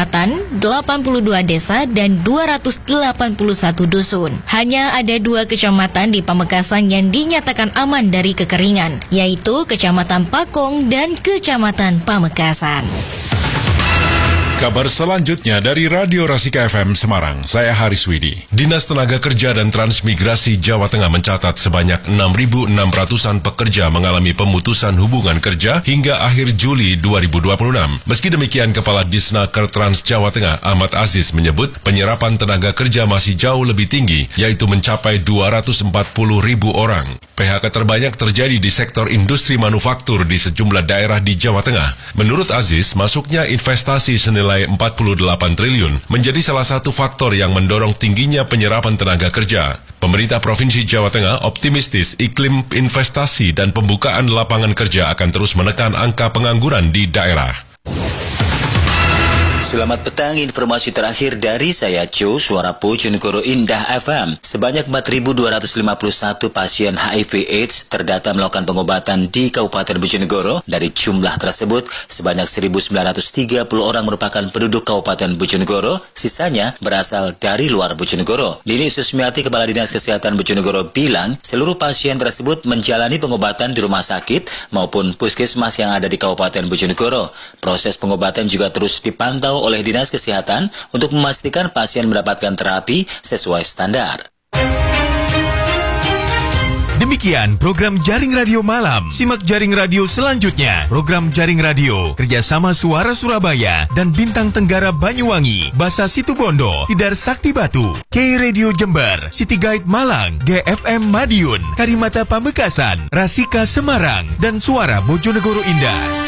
kecamatan, 82 desa, dan 281 dusun. Hanya ada 2 kecamatan di Pamekasan yang dinyatakan aman dari kekeringan, yaitu Kecamatan Pakong dan Kecamatan Pamekasan. Kabar selanjutnya dari Radio Rasika FM Semarang, saya Haris Widi. Dinas Tenaga Kerja dan Transmigrasi Jawa Tengah mencatat sebanyak 6.600-an pekerja mengalami pemutusan hubungan kerja hingga akhir Juli 2026. Meski demikian, Kepala Disnaker Trans Jawa Tengah Ahmad Aziz menyebut penyerapan tenaga kerja masih jauh lebih tinggi, yaitu mencapai 240.000 orang. PHK terbanyak terjadi di sektor industri manufaktur di sejumlah daerah di Jawa Tengah. Menurut Aziz, masuknya investasi senilai 48 triliun menjadi salah satu faktor yang mendorong tingginya penyerapan tenaga kerja. Pemerintah Provinsi Jawa Tengah optimistis iklim investasi dan pembukaan lapangan kerja akan terus menekan angka pengangguran di daerah. Selamat petang, informasi terakhir dari saya Cu, Suara Bojonegoro Indah FM. Sebanyak 4.251 pasien HIV/AIDS terdata melakukan pengobatan di Kabupaten Bojonegoro. Dari jumlah tersebut, sebanyak 1.930 orang merupakan penduduk Kabupaten Bojonegoro, sisanya berasal dari luar Bojonegoro. Lili Susmiati, Kepala Dinas Kesehatan Bojonegoro bilang, seluruh pasien tersebut menjalani pengobatan di rumah sakit maupun puskesmas yang ada di Kabupaten Bojonegoro. Proses pengobatan juga terus dipantau oleh Dinas Kesehatan untuk memastikan pasien mendapatkan terapi sesuai standar. Demikian program Jaring Radio Malam. Simak Jaring Radio selanjutnya. Program Jaring Radio kerjasama Suara Surabaya dan Bintang Tenggara Banyuwangi, Basa Situbondo, Tidar Sakti Batu, K Radio Jember, City Guide Malang, GFM Madiun, Karimata Pamekasan, Rasika Semarang, dan Suara Bojonegoro Indah.